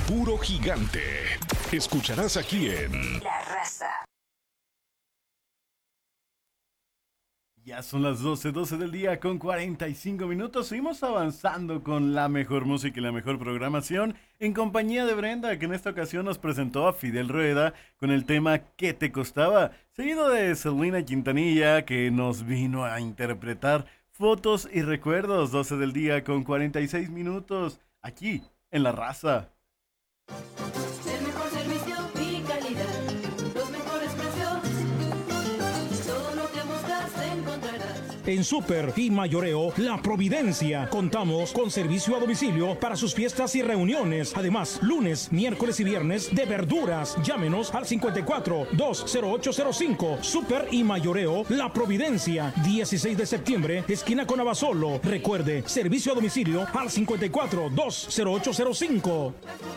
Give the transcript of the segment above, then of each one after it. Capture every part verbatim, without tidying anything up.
puro gigante. Escucharás aquí en La Raza. Ya son las doce, doce del día con cuarenta y cinco minutos. Seguimos avanzando con la mejor música y la mejor programación en compañía de Brenda, que en esta ocasión nos presentó a Fidel Rueda con el tema ¿Qué te costaba? Seguido de Selena Quintanilla, que nos vino a interpretar Fotos y Recuerdos. Doce del día con cuarenta y seis minutos, aquí en La Raza. El mejor servicio y calidad, los mejores precios, todo lo que buscas encontrarás. En Super y Mayoreo La Providencia contamos con servicio a domicilio para sus fiestas y reuniones. Además, lunes, miércoles y viernes de verduras. Llámenos al cincuenta y cuatro, dos cero ocho cero cinco. Super y Mayoreo La Providencia, dieciséis de septiembre, esquina con Abasolo. Recuerde, servicio a domicilio al cincuenta y cuatro, dos cero ocho cero cinco.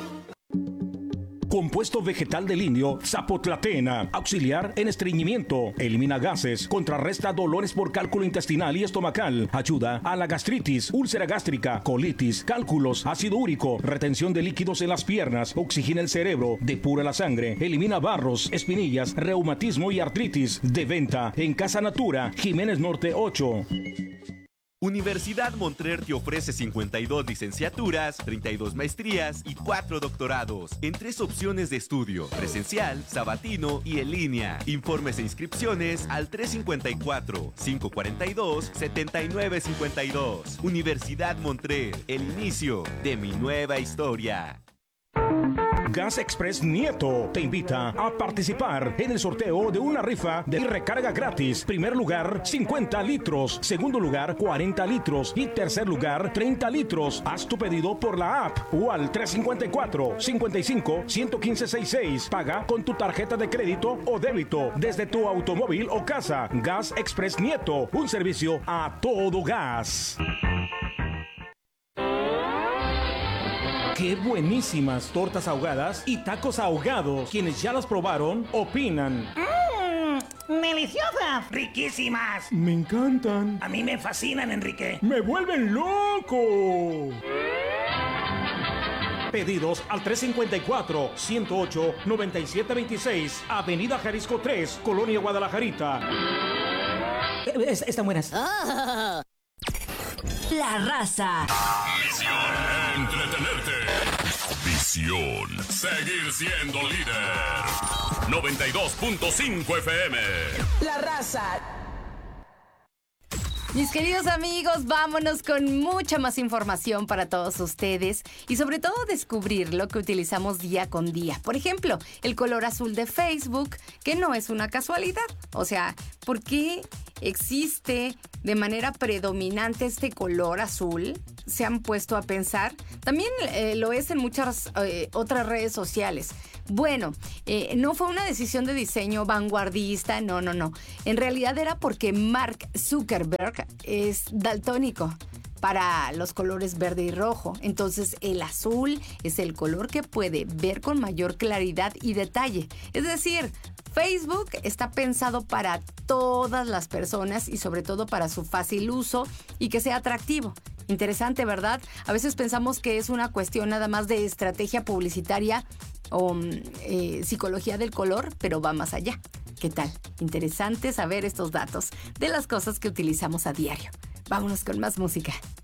Compuesto vegetal del indio Zapotlatena, auxiliar en estreñimiento, elimina gases, contrarresta dolores por cálculo intestinal y estomacal, ayuda a la gastritis, úlcera gástrica, colitis, cálculos, ácido úrico, retención de líquidos en las piernas, oxigena el cerebro, depura la sangre, elimina barros, espinillas, reumatismo y artritis. De venta en Casa Natura, Jiménez Norte ocho. Universidad Montclair te ofrece cincuenta y dos licenciaturas, treinta y dos maestrías y cuatro doctorados en tres opciones de estudio: presencial, sabatino y en línea. Informes e inscripciones al tres cinco cuatro, cinco cuatro dos, siete nueve cinco dos. Universidad Montclair, el inicio de mi nueva historia. Gas Express Nieto te invita a participar en el sorteo de una rifa de recarga gratis. Primer lugar, cincuenta litros. Segundo lugar, cuarenta litros. Y tercer lugar, treinta litros. Haz tu pedido por la app o al tres cinco cuatro, cinco cinco, uno uno cinco sesenta y seis. Paga con tu tarjeta de crédito o débito desde tu automóvil o casa. Gas Express Nieto, un servicio a todo gas. ¡Qué buenísimas tortas ahogadas y tacos ahogados! Quienes ya las probaron, opinan. ¡Mmm! ¡Deliciosas! ¡Riquísimas! Me encantan. A mí me fascinan, Enrique. ¡Me vuelven loco! Pedidos al tres cinco cuatro, ciento ocho, noventa y siete veintiséis, Avenida Jalisco tres, Colonia Guadalajarita. Es, están buenas. Ah. La Raza. Misión: entretenerte. Visión: seguir siendo líder. noventa y dos punto cinco F M. La Raza. Mis queridos amigos, vámonos con mucha más información para todos ustedes y sobre todo descubrir lo que utilizamos día con día. Por ejemplo, el color azul de Facebook, que no es una casualidad. O sea, ¿por qué existe de manera predominante este color azul? ¿Se han puesto a pensar? También eh, lo es en muchas eh, otras redes sociales. Bueno, eh, no fue una decisión de diseño vanguardista, no, no, no. En realidad era porque Mark Zuckerberg es daltónico para los colores verde y rojo. Entonces el azul es el color que puede ver con mayor claridad y detalle. Es decir, Facebook está pensado para todas las personas y sobre todo para su fácil uso y que sea atractivo. Interesante, ¿verdad? A veces pensamos que es una cuestión nada más de estrategia publicitaria o eh, psicología del color, pero va más allá. ¿Qué tal? Interesante saber estos datos de las cosas que utilizamos a diario. Vámonos con más música.